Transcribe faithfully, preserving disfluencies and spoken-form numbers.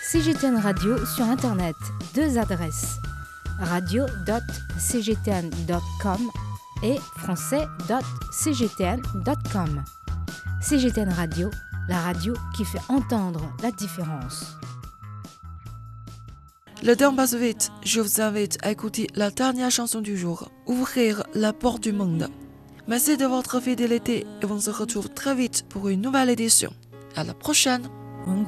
C G T N Radio sur Internet, deux adresses, radio point c g t n point com et français point c g t n point com. C G T N Radio, la radio qui fait entendre la différence. Le temps passe vite, je vous invite à écouter la dernière chanson du jour, Ouvrir la porte du monde. Merci de votre fidélité et on se retrouve très vite pour une nouvelle édition. À la prochaine!